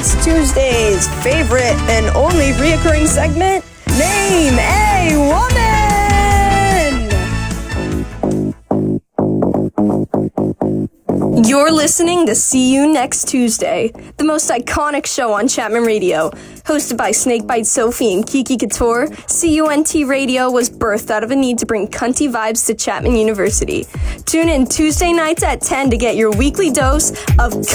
Next Tuesday's favorite and only reoccurring segment, Name a Woman! You're listening to See You Next Tuesday, the most iconic show on Chapman Radio. Hosted by Snakebite Sophie and Kiki Couture, CUNT Radio was birthed out of a need to bring cunty vibes to Chapman University. Tune in Tuesday nights at 10 to get your weekly dose of